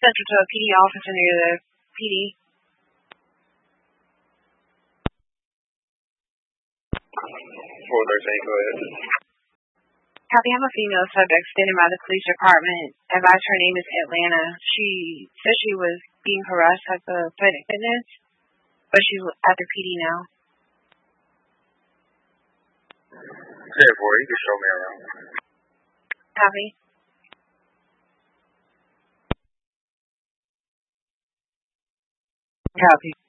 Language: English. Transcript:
sent her to a PD officer near the PD. What they're saying, go ahead. Kathy, I'm a female subject standing by the police department. Advised her name is Atlanta. She said she was being harassed at the Planet Fitness, but she's at the PD now. Yeah, boy, you can show me around. Copy. Copy.